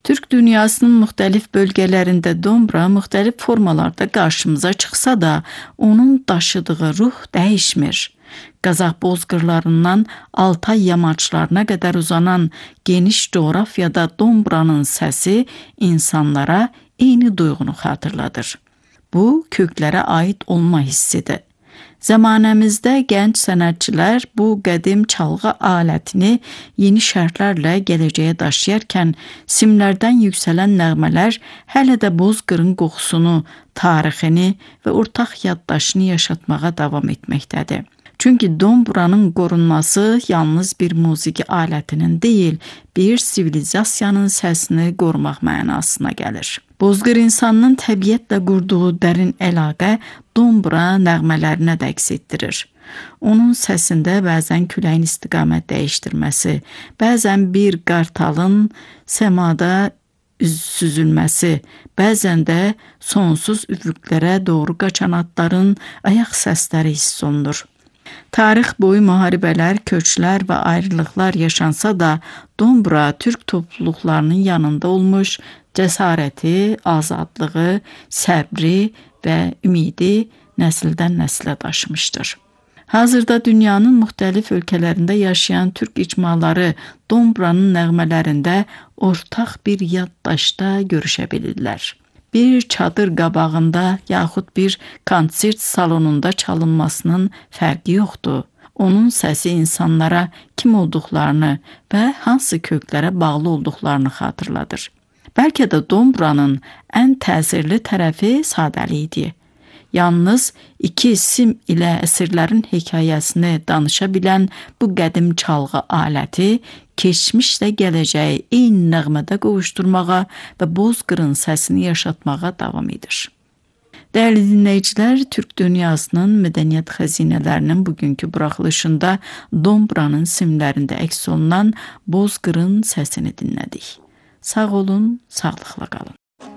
Türk dünyasının müxtəlif bölgələrində dombra müxtəlif formalarda qarşımıza çıxsa da, onun daşıdığı ruh dəyişmir. Qazax bozqırlarından Altay yamaçlarına qədər uzanan geniş coğrafiyada dombranın səsi insanlara eyni duyğunu xatırladır. Bu, köklərə aid olma hissidir. Zamanəmizdə gənc sənətçilər bu qədim çalğı alətini yeni şərtlərlə gələcəyə daşıyarkən simlərdən yüksələn nəğmələr hələ də bozqırın qoxusunu, tarixini və ortaq yaddaşını yaşatmağa davam etməkdədir. Çünki dombranın qorunması yalnız bir musiqi alətinin deyil, bir sivilizasiyanın səsini qorumaq mənasına gəlir. Bozqır insanının təbiətlə qurduğu dərin əlaqə dombra nəğmələrinə də əks etdirir. Onun səsində bəzən küləyin istiqamət dəyişdirməsi, bəzən bir qartalın səmada süzülməsi, bəzən də sonsuz üfüqlərə doğru qaçan atların ayaq səsləri hiss olunur. Tarix boyu müharibələr, köçlər və ayrılıqlar yaşansa da, dombra türk topluluqlarının yanında olmuş, cəsarəti, azadlığı, səbri və ümidi nəsildən nəslə daşımışdır. Hazırda dünyanın müxtəlif ölkələrində yaşayan türk icmaları dombranın nəğmələrində ortaq bir yaddaşda görüşə bilirlər. Bir çadır qabağında yaxud bir konsert salonunda çalınmasının fərqi yoxdur. Onun səsi insanlara kim olduqlarını və hansı köklərə bağlı olduqlarını xatırladır. Bəlkə də dombranın ən təsirli tərəfi sadəliyidir. Yalnız iki sim ilə əsrlərin hekayəsini danışa bilən bu qədim çalğı aləti keçmişlə gələcəyi eyni nəğmədə qovuşturmağa və bozqırın səsini yaşatmağa davam edir. Dəyərli dinləyicilər, Türk dünyasının mədəniyyət xəzinələrinin bugünkü buraxılışında dombranın simlərində əks olunan bozqırın səsini dinlədik. Sağ olun, sağlıqla qalın.